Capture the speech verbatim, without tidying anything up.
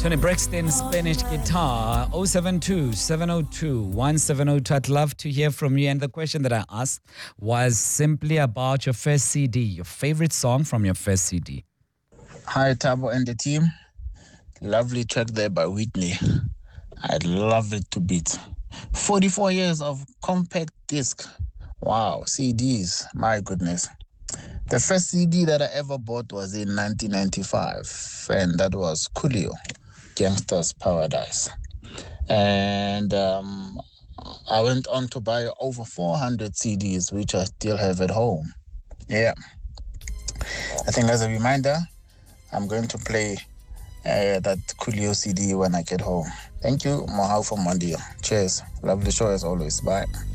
Tony Braxton, Spanish guitar, oh seven two, seven oh two, one seven oh two. I'd love to hear from you. And the question that I asked was simply about your first C D, your favorite song from your first C D. Hi, Tabo and the team. Lovely track there by Whitney. I love it to bits. forty-four years of compact disc. Wow, C Ds. My goodness. The first C D that I ever bought was in nineteen ninety-five, and that was Coolio, Gangsta's Paradise. And um, I went on to buy over four hundred C Ds, which I still have at home. Yeah. I think as a reminder, I'm going to play uh, that Coolio C D when I get home. Thank you, Mohau from Mondio. Cheers. Lovely show as always. Bye.